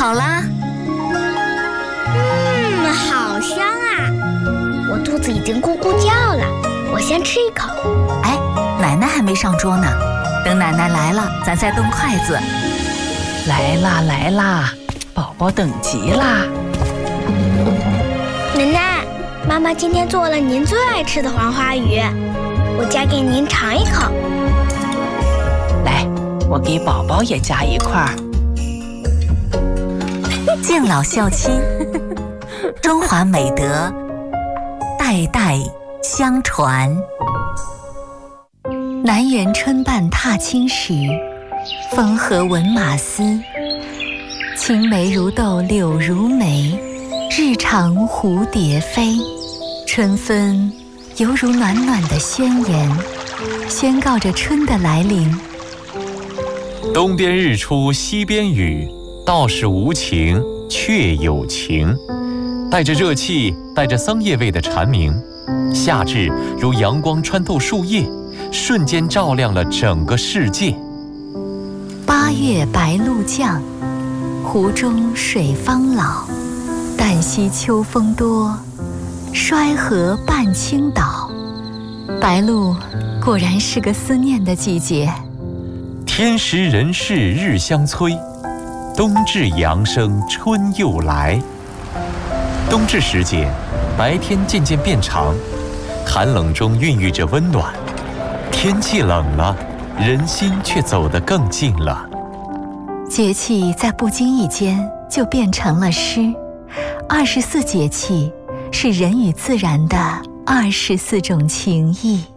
好啦。 好香啊！我肚子已经咕咕叫了，我先吃一口。 哎，奶奶还没上桌呢，等奶奶来了，咱再动筷子。 来啦来啦，宝宝等急啦！ 奶奶，妈妈今天做了您最爱吃的黄花鱼，我夹给您尝一口。 来，我给宝宝也夹一块。 敬老孝亲，中华美德代代相传。南园春半踏青时，风和闻马嘶。青梅如豆柳如眉，日长蝴蝶飞。春分犹如暖暖的宣言，宣告着春的来临。 东边日出西边雨，道是无晴却有晴。带着热气，带着桑叶味的蝉鸣，夏至如阳光穿透树叶，瞬间照亮了整个世界。 8月白露降，湖中水方老。旦夕秋风多，衰荷半倾倒。白露果然是个思念的季节。 天时人事日相催，冬至阳生春又来。冬至时节，白天渐渐变长，寒冷中孕育着温暖。天气冷了，人心却走得更近了。 节气在不经意间就变成了诗。24节气是人与自然的24种情谊。